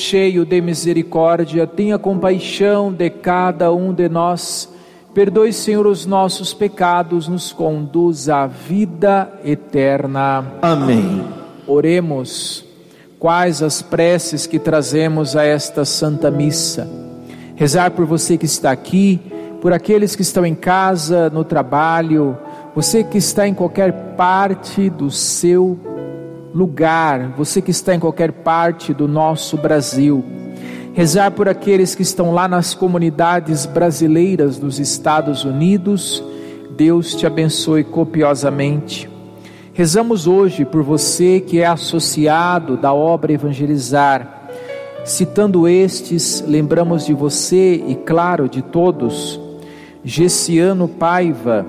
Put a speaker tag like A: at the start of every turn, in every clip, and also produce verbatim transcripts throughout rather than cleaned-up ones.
A: cheio de misericórdia, tenha compaixão de cada um de nós. Perdoe, Senhor, os nossos pecados, nos conduz à vida eterna.
B: Amém.
A: Oremos. Quais as preces que trazemos a esta Santa Missa? Rezar por você que está aqui, por aqueles que estão em casa, no trabalho, você que está em qualquer parte do seu lugar, você que está em qualquer parte do nosso Brasil. Rezar por aqueles que estão lá nas comunidades brasileiras dos Estados Unidos. Deus te abençoe copiosamente. Rezamos hoje por você que é associado da obra Evangelizar. Citando estes, lembramos de você e, claro, de todos. Gessiano Paiva,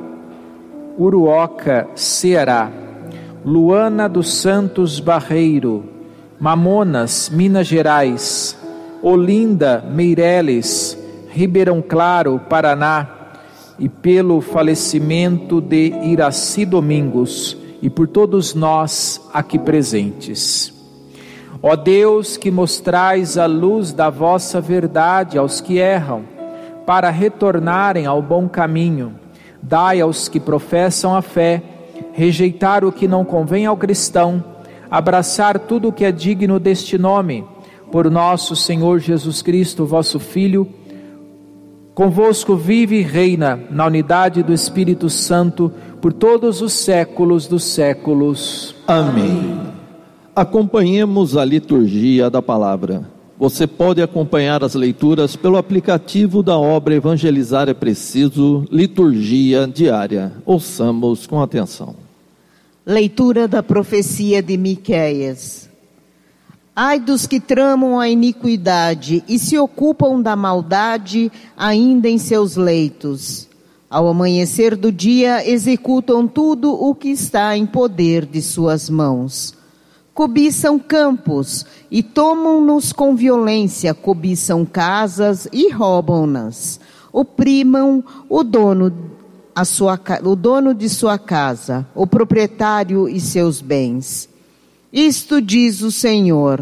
A: Uruoca, Ceará. Luana dos Santos Barreiro, Mamonas, Minas Gerais. Olinda Meireles, Ribeirão Claro, Paraná. E pelo falecimento de Iraci Domingos, e por todos nós aqui presentes. Ó Deus, que mostrais a luz da vossa verdade aos que erram, para retornarem ao bom caminho, dai aos que professam a fé, rejeitar o que não convém ao cristão, abraçar tudo o que é digno deste nome, por nosso Senhor Jesus Cristo, vosso Filho. Convosco vive e reina na unidade do Espírito Santo, por todos os séculos dos séculos.
B: Amém. Acompanhemos a liturgia da palavra. Você pode acompanhar as leituras pelo aplicativo da obra Evangelizar é Preciso, liturgia diária. Ouçamos com atenção.
C: Leitura da profecia de Miqueias. Ai dos que tramam a iniquidade e se ocupam da maldade ainda em seus leitos. Ao amanhecer do dia executam tudo o que está em poder de suas mãos. Cobiçam campos e tomam-nos com violência, cobiçam casas e roubam-nas. Oprimam o dono, a sua, o dono de sua casa, o proprietário e seus bens. Isto diz o Senhor: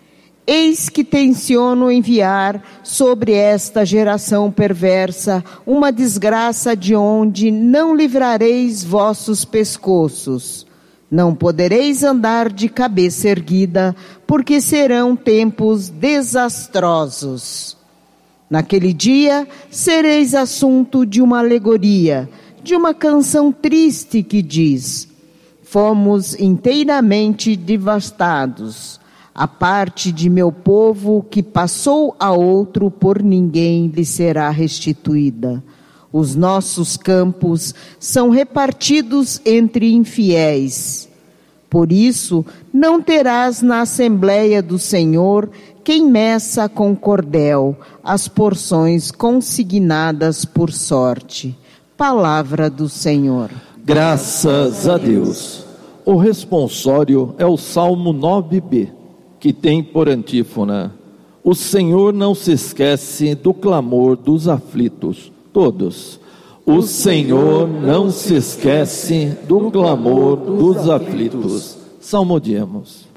C: eis que tenciono enviar sobre esta geração perversa uma desgraça de onde não livrareis vossos pescoços. Não podereis andar de cabeça erguida, porque serão tempos desastrosos. Naquele dia sereis assunto de uma alegoria, de uma canção triste que diz: fomos inteiramente devastados. A parte de meu povo que passou a outro, por ninguém lhe será restituída. Os nossos campos são repartidos entre infiéis. Por isso, não terás na Assembleia do Senhor quem meça com cordel as porções consignadas por sorte. Palavra do Senhor.
B: Graças a Deus. O responsório é o Salmo nove B, que tem por antífona: o Senhor não se esquece do clamor dos aflitos. Todos. O Senhor não se esquece do clamor dos aflitos. Salmodiemos.